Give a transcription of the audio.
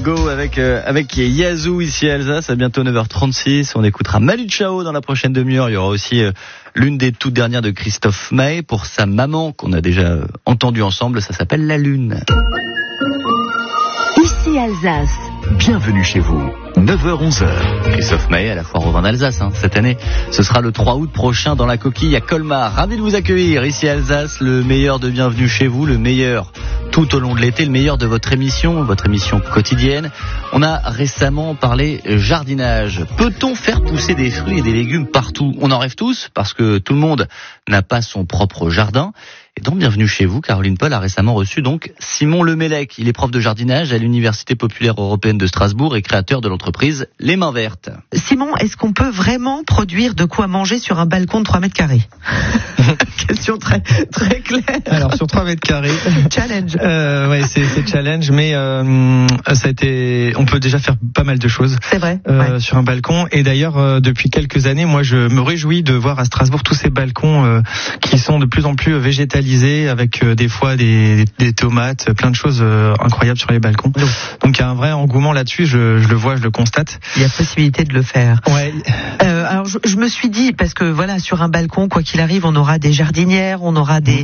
Go avec Yazoo ici à Alsace, à bientôt 9h36. On écoutera Manu Chao dans la prochaine demi-heure. Il y aura aussi l'une des toutes dernières de Christophe Maé pour sa maman qu'on a déjà entendue ensemble. Ça s'appelle La Lune. Ici Alsace. Bienvenue chez vous. 9h-11h. Christophe Maé à la foire au vin d'Alsace cette année. Ce sera le 3 août prochain dans la Coquille à Colmar. Ravi de vous accueillir ici à Alsace. Le meilleur de Bienvenue chez vous, le meilleur tout au long de l'été, le meilleur de votre émission quotidienne. On a récemment parlé jardinage. Peut-on faire pousser des fruits et des légumes partout ? On en rêve tous parce que tout le monde n'a pas son propre jardin. Et donc, bienvenue chez vous. Caroline Paul a récemment reçu donc Simon Lemellec. Il est prof de jardinage à l'Université populaire européenne de Strasbourg et créateur de l'entreprise Les Mains Vertes. Simon, est-ce qu'on peut vraiment produire de quoi manger sur un balcon de 3 mètres carrés ? Question très, très claire. Alors, sur 3 mètres carrés. Challenge. Ouais, c'est challenge, mais ça a été. On peut déjà faire pas mal de choses. C'est vrai. Sur un balcon. Et d'ailleurs, depuis quelques années, moi, je me réjouis de voir à Strasbourg tous ces balcons qui sont de plus en plus végétalisés, avec des fois des tomates, plein de choses incroyables sur les balcons. Donc, il y a un vrai engouement là-dessus. Je le vois, je le constate. Il y a possibilité de le faire. Ouais. Alors, je me suis dit, parce que voilà, sur un balcon, quoi qu'il arrive, on aura des jardinières, on aura des